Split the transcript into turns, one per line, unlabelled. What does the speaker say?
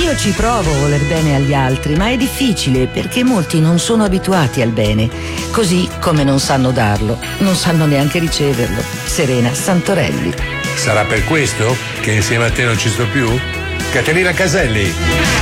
Io ci provo a voler bene agli altri, ma è difficile perché molti non sono abituati al bene, così come non sanno darlo, non sanno neanche riceverlo. Serena Santorelli.
Sarà per questo che insieme a te non ci sto più? Caterina Caselli.